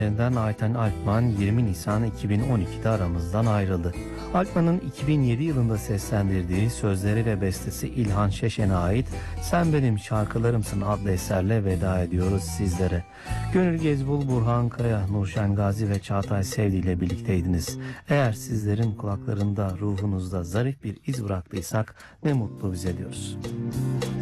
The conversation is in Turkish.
Ayten Alpman 20 Nisan 2012'de aramızdan ayrıldı. Alpman'ın 2007 yılında seslendirdiği sözleri ve bestesi İlhan Şeşen'e ait Sen Benim Şarkılarımsın adlı eserle veda ediyoruz sizlere. Gönül Gezbul, Burhan Kaya, Nurşen Gazi ve Çağatay Sevdi ile birlikteydiniz. Eğer sizlerin kulaklarında, ruhunuzda zarif bir iz bıraktıysak ne mutlu bize diyoruz.